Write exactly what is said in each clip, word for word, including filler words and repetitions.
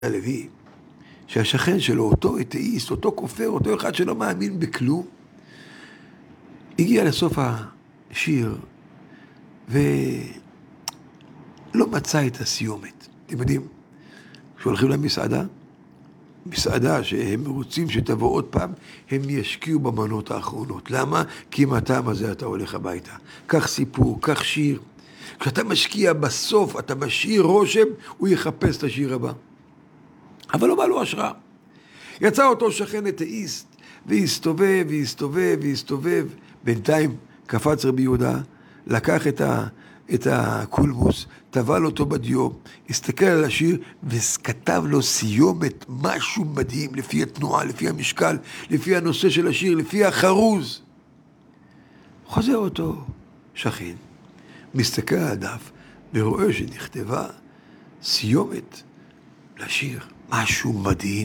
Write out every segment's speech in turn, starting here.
הלוי, שהשכן שלו, אותו אתאיסט, אותו כופר, אותו אחד שלא מאמין בכלום, הגיע לסוף השיר ולא מצא את הסיומת. אתם יודעים, כשהולכים למסעדה, מסעדה שהם רוצים שתבוא עוד פעם, הם ישקיעו במנות האחרונות. למה? כי עם הטעם הזה אתה הולך הביתה. כך סיפור, כך שיר. כשאתה משקיע בסוף, אתה משאיר רושם, הוא יחפש את השיר הבא. אבל לא בא לו השראה. יצא אותו שכן אתאיסט, והסתובב, והסתובב, והסתובב. בינתיים קפץ רבי יהודה, לקח את, ה, את הקולמוס, טבל אותו בדיו, הסתכל על השיר, וכתב לו סיומת, משהו מדהים, לפי התנועה, לפי המשקל, לפי הנושא של השיר, לפי החרוז. חוזר אותו שכן, מסתכל על הדף, ורואה שנכתבה סיומת לשיר, משהו מדהים.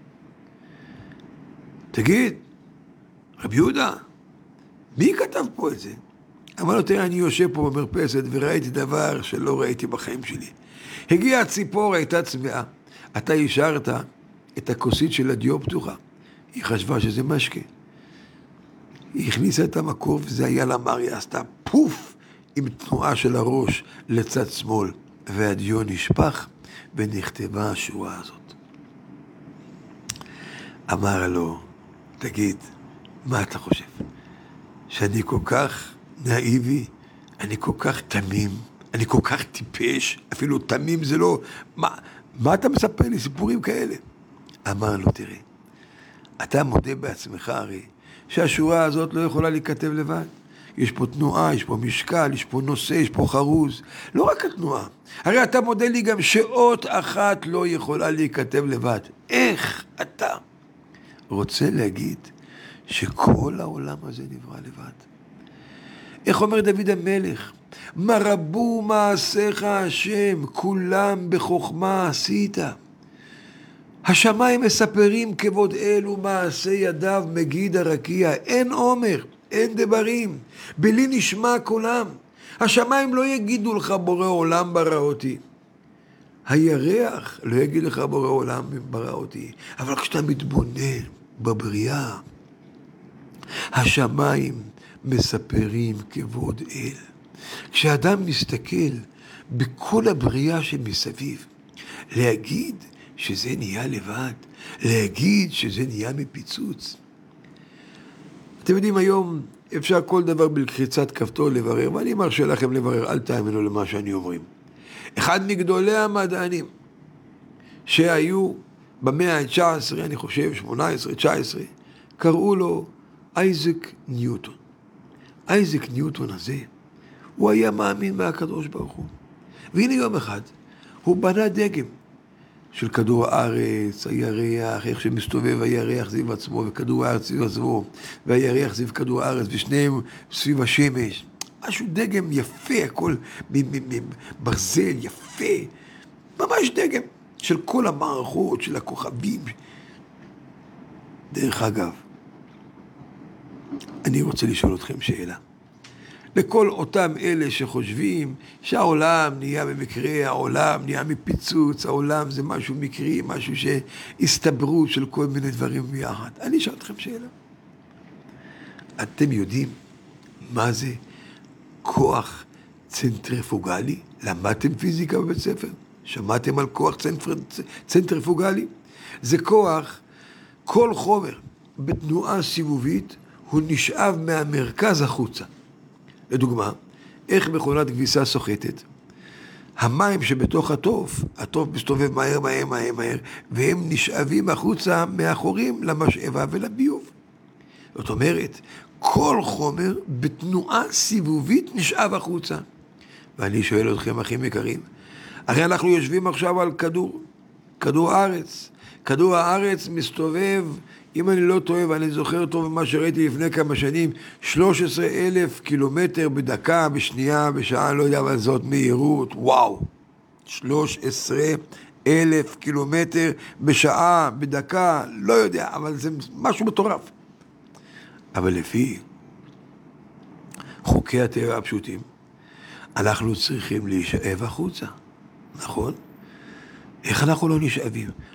תגיד, רבי יהודה, מי כתב פה את זה? אמר לו, תראה, אני יושב פה במרפסת וראיתי דבר שלא ראיתי בחיים שלי. הגיעה הציפור, הייתה צבעה. אתה השארת את הכוסית של הדיו פתוחה. היא חשבה שזה משקה. היא הכניסה את המקור וזה היה לה מריה, עשתה פוף עם תנועה של הראש לצד שמאל. והדיו נשפך ונכתבה השורה הזאת. אמר לו, תגיד, מה אתה חושב? שאני כל כך נאיבי, אני כל כך תמים, אני כל כך טיפש, אפילו תמים זה לא... מה, מה אתה מספר לי סיפורים כאלה? אמר לו, תראה, אתה מודה בעצמך הרי, שהשורה הזאת לא יכולה להיכתב לבד. יש פה תנועה, יש פה משקל, יש פה נושא, יש פה חרוז. לא רק התנועה. הרי אתה מודה לי גם שאות אחת לא יכולה להיכתב לבד. איך אתה רוצה להגיד שכל העולם הזה נברא לבד? איך אומר דוד המלך? מה רבו מעשיך השם, כולם בחוכמה עשית. השמיים מספרים כבוד אלו מעשי ידיו מגיד הרקיע. אין עומר, אין דברים, בלי נשמע קולם. השמיים לא יגידו לך בורא עולם ברא אותי. הירח לא יגיד לך בורא עולם ברא אותי. אבל כשאתה מתבונן בבריאה, השמיים מספרים כבוד אל. כשאדם מסתכל בכל הבריאה שמסביב, להגיד שזה נהיה לבד, להגיד שזה נהיה מפיצוץ. אתם יודעים, היום אפשר כל דבר בלחיצת כפתור לברר, ואני מרשה לכם לברר, אל תאמינו למה שאני אומרים. אחד מגדולי המדענים שהיו במאה ה-תשע עשרה, אני חושב, שמונה עשרה, תשע עשרה, קראו לו אייזק ניוטון. אייזק ניוטון הזה, הוא היה מאמין מהקדוש ברוך הוא. והנה יום אחד, הוא בנה דגם של כדור הארץ, הירח, איך שמסתובב הירח סביב עצמו, וכדור הארץ סביב עצמו, והירח סביב כדור הארץ, ושניהם סביב השמש. משהו דגם יפה, הכל ברזל יפה. ממש דגם של כל המערכות, של הכוכבים. דרך אגב, אני רוצה לשאול אתכם שאלה. לכל אותם אלה שחושבים שהעולם נהיה במקרה, העולם נהיה מפיצוץ, העולם זה משהו מקרי, משהו שהסתברות של כל מיני דברים ביחד. אני אשאל אתכם שאלה. אתם יודעים מה זה כוח צנטריפוגלי? למדתם פיזיקה בבית ספר? שמעתם על כוח צנטריפוגלי? זה כוח, כל חומר בתנועה סיבובית הוא נשאב מהמרכז החוצה. לדוגמה, איך מכונת כביסה סוחטת? המים שבתוך התוף, התוף מסתובב מהר, מהר, מהר, מהר, והם נשאבים החוצה מהחורים למשאבה ולביוב. זאת אומרת, כל חומר בתנועה סיבובית נשאב החוצה. ואני שואל אתכם, אחים יקרים, הרי אנחנו יושבים עכשיו על כדור, כדור הארץ. כדור הארץ מסתובב, אם אני לא טועה, ואני זוכר טוב ממה שראיתי לפני כמה שנים, שלוש עשרה אלף קילומטר בדקה, בשנייה, בשעה, לא יודע, אבל זאת מהירות, וואו. שלוש עשרה אלף קילומטר בשעה, בדקה, לא יודע, אבל זה משהו מטורף. אבל לפי חוקי הטבע הפשוטים, אנחנו צריכים להישאב החוצה, נכון? איך אנחנו לא נשאבים?